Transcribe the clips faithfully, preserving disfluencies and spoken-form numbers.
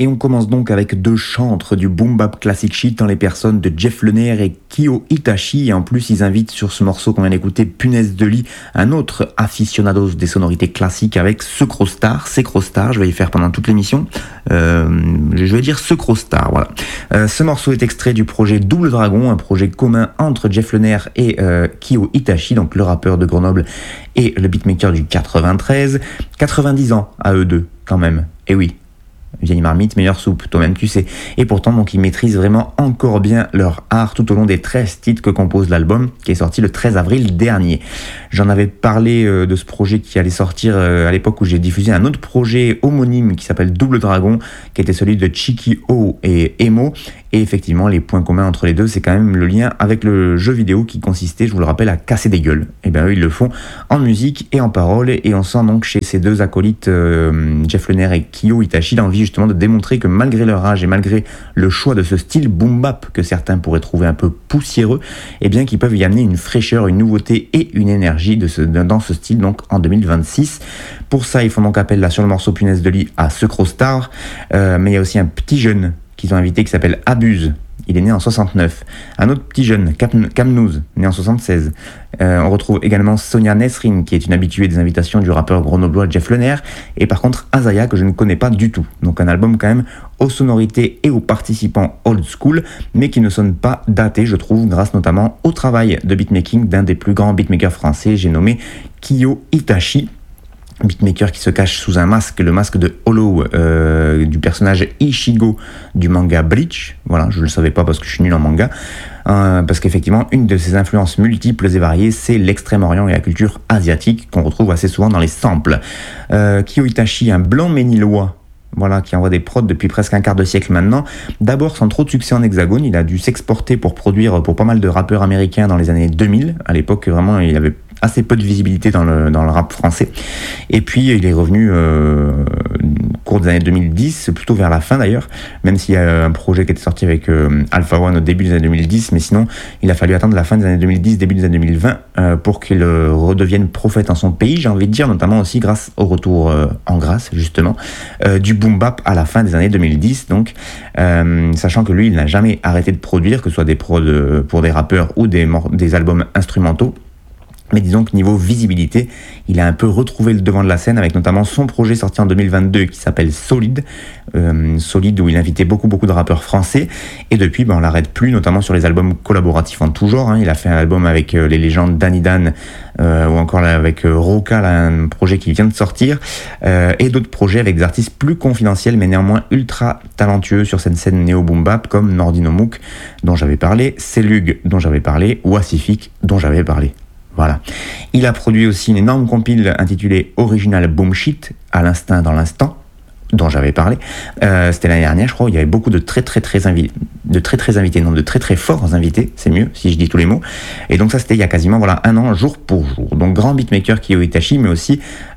Et on commence donc avec deux chantres du boom bap classic shit dans les personnes de Jeff Lenaire et Kyo Itachi. Et en plus, ils invitent sur ce morceau qu'on vient d'écouter, Punaise de lit, un autre aficionados des sonorités classiques avec Secrostar. Secrostar, je vais y faire pendant toute l'émission. Euh, je vais dire Secrostar, voilà. Euh, ce morceau est extrait du projet Double Dragon, un projet commun entre Jeff Lenaire et euh, Kyo Itachi, donc le rappeur de Grenoble et le beatmaker du quatre-vingt-treize. quatre-vingt-dix ans à eux deux, quand même. Et oui. Vieille marmite, meilleure soupe, toi-même tu sais. Et pourtant, donc, ils maîtrisent vraiment encore bien leur art tout au long des treize titres que compose l'album, qui est sorti le treize avril dernier. J'en avais parlé euh, de ce projet qui allait sortir euh, à l'époque où j'ai diffusé un autre projet homonyme qui s'appelle Double Dragon, qui était celui de Chiki O et Emo. Et effectivement, les points communs entre les deux, c'est quand même le lien avec le jeu vidéo qui consistait, je vous le rappelle, à casser des gueules. Et bien eux, ils le font en musique et en parole. Et on sent donc chez ces deux acolytes, euh, Jeff Lenaire et Kyo Itachi, l'envie justement de démontrer que malgré leur âge et malgré le choix de ce style boom bap que certains pourraient trouver un peu poussiéreux, et bien qu'ils peuvent y amener une fraîcheur, une nouveauté et une énergie de ce, dans ce style donc en deux mille vingt-six. Pour ça, ils font donc appel là sur le morceau Punaise de lit à Secrostar, euh, mais il y a aussi un petit jeune qu'ils ont invité qui s'appelle Abuse. Il est né en soixante-neuf. Un autre petit jeune, Kamnouz, né en soixante-seize. Euh, on retrouve également Sonia Nesrin, qui est une habituée des invitations du rappeur grenoblois Jeff Lenaire. Et par contre, Azaya, que je ne connais pas du tout. Donc un album quand même aux sonorités et aux participants old school, mais qui ne sonne pas daté, je trouve, grâce notamment au travail de beatmaking d'un des plus grands beatmakers français, j'ai nommé Kyo Itachi. Beatmaker qui se cache sous un masque, le masque de Hollow euh, du personnage Ichigo du manga Bleach. Voilà, je ne le savais pas parce que je suis nul en manga. Euh, parce qu'effectivement, une de ses influences multiples et variées, c'est l'Extrême-Orient et la culture asiatique qu'on retrouve assez souvent dans les samples. Euh, Kyo Itachi, un blanc ménilois, voilà, qui envoie des prods depuis presque un quart de siècle maintenant. D'abord, sans trop de succès en hexagone, il a dû s'exporter pour produire pour pas mal de rappeurs américains dans les années deux mille. À l'époque, vraiment, il avait assez peu de visibilité dans le, dans le rap français. Et puis, il est revenu euh, au cours des années deux mille dix, plutôt vers la fin d'ailleurs, même s'il y a un projet qui était sorti avec euh, Alpha One au début des années deux mille dix, mais sinon, il a fallu attendre la fin des années deux mille dix, début des années deux mille vingt, euh, pour qu'il euh, redevienne prophète en son pays, j'ai envie de dire, notamment aussi grâce au retour euh, en grâce, justement, euh, du boom bap à la fin des années deux mille dix, donc, euh, sachant que lui, il n'a jamais arrêté de produire, que ce soit des prods euh, pour des rappeurs ou des, des albums instrumentaux. Mais disons que niveau visibilité, il a un peu retrouvé le devant de la scène avec notamment son projet sorti en deux mille vingt-deux qui s'appelle Solide, euh, Solide où il invitait beaucoup beaucoup de rappeurs français. Et depuis, ben, on l'arrête plus, notamment sur les albums collaboratifs en tout genre. Hein. Il a fait un album avec euh, les légendes Danny Dan euh, ou encore là, avec euh, Roca, là, un projet qui vient de sortir, euh, et d'autres projets avec des artistes plus confidentiels mais néanmoins ultra talentueux sur cette scène néo boom bap comme Nordino Mouk dont j'avais parlé, Selug dont j'avais parlé ou Acific dont j'avais parlé. Voilà. Il a produit aussi une énorme compile intitulée Original Boom Shit, à l'instinct dans l'instant, dont j'avais parlé. Euh, c'était l'année dernière, je crois, où il y avait beaucoup de très très très invités, de très très invités, non, de très très forts invités, c'est mieux si je dis tous les mots. Et donc ça, c'était il y a quasiment voilà un an, jour pour jour. Donc grand beatmaker Kyo Itachi, mais aussi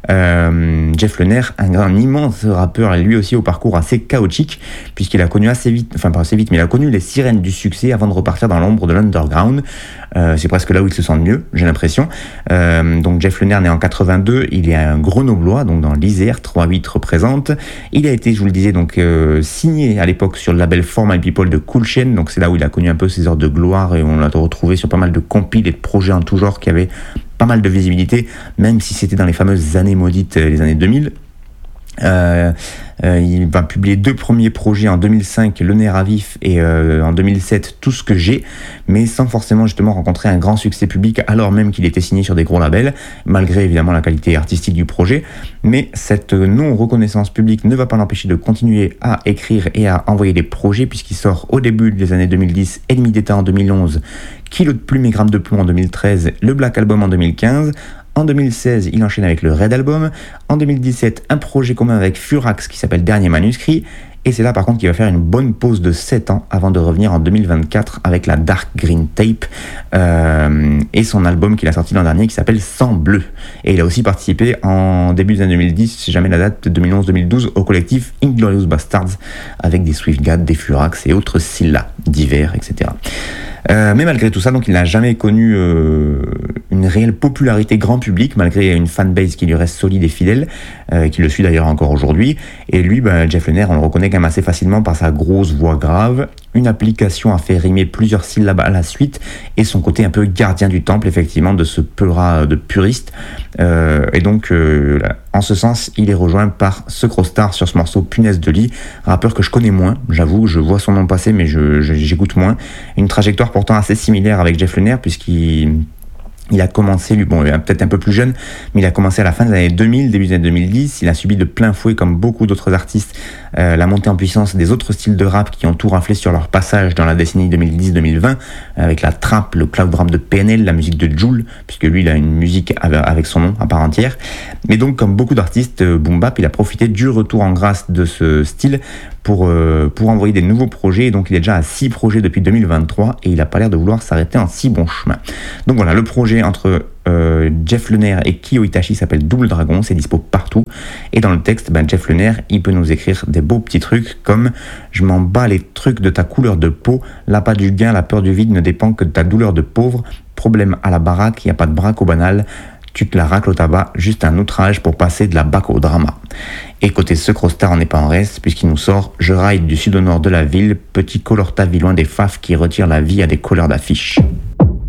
euh, Jeff Lenaire, un, un immense rappeur, et lui aussi au parcours assez chaotique, puisqu'il a connu assez vite, enfin pas assez vite, mais il a connu les sirènes du succès avant de repartir dans l'ombre de l'underground. Euh, c'est presque là où il se sent mieux, j'ai l'impression. Euh, donc Jeff Lenaire né en quatre-vingt-deux, il est un grenoblois, donc dans l'Isère, trois huit représente. Il a été, je vous le disais, donc euh, signé à l'époque sur le label For My People de Cool Chain, donc c'est là où il a connu un peu ses heures de gloire et on l'a retrouvé sur pas mal de compiles et de projets en tout genre qui avaient pas mal de visibilité, même si c'était dans les fameuses années maudites, les années deux mille. Euh, euh, il va publier deux premiers projets en deux mille cinq, Le Nerf à vif, et euh, en deux mille sept, Tout ce que j'ai, mais sans forcément justement rencontrer un grand succès public alors même qu'il était signé sur des gros labels, malgré évidemment la qualité artistique du projet. Mais cette non-reconnaissance publique ne va pas l'empêcher de continuer à écrire et à envoyer des projets, puisqu'il sort au début des années deux mille dix Ennemi d'État en deux mille onze, Kilo de plume et grammes de plomb en deux mille treize, le Black Album en deux mille quinze. En deux mille seize, il enchaîne avec le Red Album. En deux mille dix-sept, un projet commun avec Furax qui s'appelle Dernier Manuscrit. Et c'est là par contre qu'il va faire une bonne pause de sept ans avant de revenir en deux mille vingt-quatre avec la Dark Green Tape euh, et son album qu'il a sorti l'an dernier qui s'appelle Sang Bleu. Et il a aussi participé en début des années deux mille dix, je sais jamais la date, deux mille onze deux mille douze, au collectif Inglorious Bastards avec des Swiftgad, des Furax et autres Scylla divers, et cetera. Euh, mais malgré tout ça, donc il n'a jamais connu euh, une réelle popularité grand public, malgré une fanbase qui lui reste solide et fidèle, euh, qui le suit d'ailleurs encore aujourd'hui. Et lui, ben, Jeff Lehner, on le reconnaît quand même assez facilement par sa grosse voix grave, une application à faire rimer plusieurs syllabes à la suite, et son côté un peu gardien du temple, effectivement, de ce peurat de puriste. Euh, et donc, euh, en ce sens, il est rejoint par ce gros star sur ce morceau Punaise de lit, rappeur que je connais moins, j'avoue, je vois son nom passer, mais je, je, j'écoute moins. Une trajectoire pourtant assez similaire avec Jeff Lehner, puisqu'il il a commencé, lui, bon, peut-être un peu plus jeune, mais il a commencé à la fin des années deux mille, début des années deux mille dix. Il a subi de plein fouet, comme beaucoup d'autres artistes, euh, la montée en puissance des autres styles de rap qui ont tout raflé sur leur passage dans la décennie deux mille dix deux mille vingt, avec la trap, le cloud rap de P N L, la musique de Jul, puisque lui, il a une musique avec son nom à part entière. Mais donc, comme beaucoup d'artistes euh, boom bap, il a profité du retour en grâce de ce style pour, euh, pour envoyer des nouveaux projets. Et donc, il est déjà à six projets depuis deux mille vingt-trois et il n'a pas l'air de vouloir s'arrêter en si bon chemin. Donc voilà, le projet entre euh, Jeff Lehner et Kyo Itachi s'appelle Double Dragon, c'est dispo partout. Et dans le texte, ben, Jeff Lehner, il peut nous écrire des beaux petits trucs comme « Je m'en bats les trucs de ta couleur de peau, l'appât du gain, la peur du vide ne dépend que de ta douleur de pauvre, problème à la baraque, il n'y a pas de braque au banal, tu te la racles au tabac, juste un outrage pour passer de la bac au drama. » Et côté Secrostar, on n'est pas en reste, puisqu'il nous sort « Je ride du sud au nord de la ville, petit colorta loin des faf qui retirent la vie à des couleurs d'affiches. »